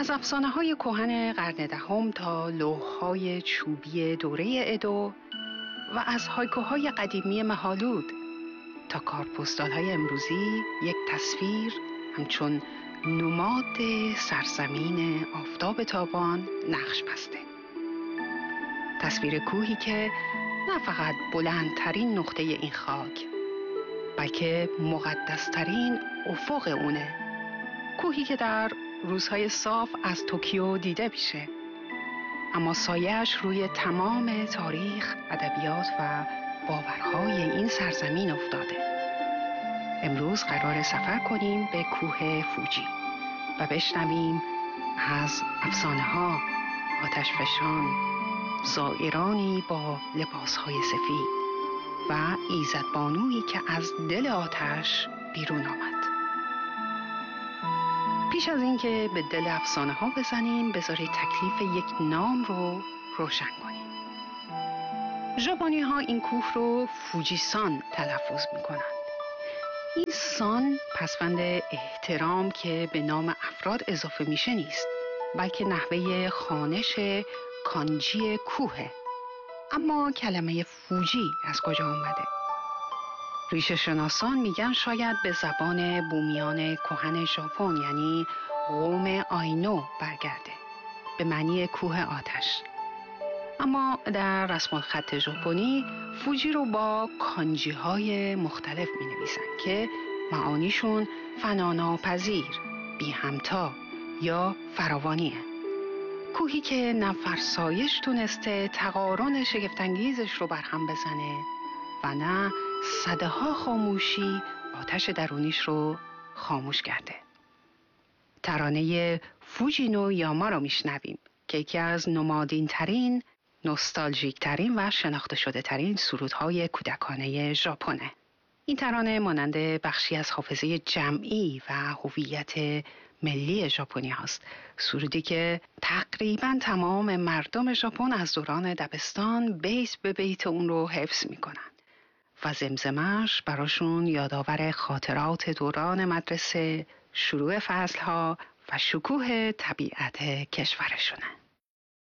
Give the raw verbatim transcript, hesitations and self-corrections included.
از افسانه‌های کهن قرن دهم تا لوح‌های چوبی دوره ادو و از هایکوهای قدیمی مهالود تا کارت‌پستال‌های امروزی، یک تصویر همچون نماد سرزمین آفتاب تابان نقش بسته. تصویر کوهی که نه فقط بلندترین نقطه این خاک، بلکه مقدسترین افق اونه. کوهی که در روزهای صاف از توکیو دیده میشه، اما سایه‌اش روی تمام تاریخ، ادبیات و باورهای این سرزمین افتاده. امروز قرار سفر کنیم به کوه فوجی و بشنویم از افسانه‌ها، آتشفشان، زائرانی با لباسهای سفید و ایزدبانویی که از دل آتش بیرون آمد. پیش از اینکه به دل افسانه ها بزنیم، بذارید تکلیف یک نام رو روشن کنیم. ژاپنی ها این کوه رو فوجیسان تلفظ میکنند. این سان پسوند احترام که به نام افراد اضافه میشه نیست، بلکه نحوه خوانش کانجی کوه. اما کلمه فوجی از کجا اومده؟ ریشه شناسان میگن شاید به زبان بومیان کهن ژاپن، یعنی قوم آینو، برگرده به معنی کوه آتش. اما در رسم الخط ژاپنی فوجی رو با کانجی های مختلف می نویسن که معانیشون فناناپذیر، بی همتا یا فراوانیه. کوهی که نه فرسایش تونسته تقارن شگفت‌انگیزش رو برهم بزنه و نه صده ها خاموشی آتش درونیش رو خاموش کرده. ترانه فوجی نو یاما رو میشنویم که یکی از نمادین ترین، نوستالژیک ترین و شناخته شده ترین سرودهای کودکانه ژاپنه. این ترانه مانند بخشی از حافظه جمعی و هویت ملی ژاپنی هست. سرودی که تقریبا تمام مردم ژاپن از دوران دبستان بیت به بیت اون رو حفظ میکنن و زمزمش براشون یادآور خاطرات دوران مدرسه، شروع فصلها و شکوه طبیعت کشورشونه.